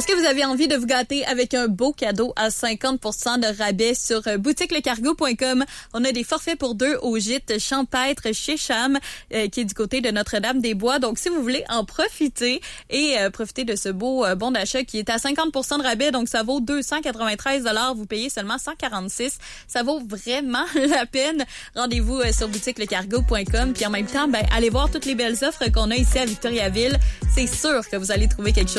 Est-ce que vous avez envie de vous gâter avec un beau cadeau à 50% de rabais sur boutiquelecargo.com? On a des forfaits pour 2 au gîte champêtre chez Cham, qui est du côté de Notre-Dame-des-Bois. Donc, si vous voulez en profiter et profiter de ce beau bon d'achat qui est à 50% de rabais, donc ça vaut 293 $, vous payez seulement 146. Ça vaut vraiment la peine. Rendez-vous sur boutiquelecargo.com. Puis en même temps, allez voir toutes les belles offres qu'on a ici à Victoriaville. C'est sûr que vous allez trouver quelque chose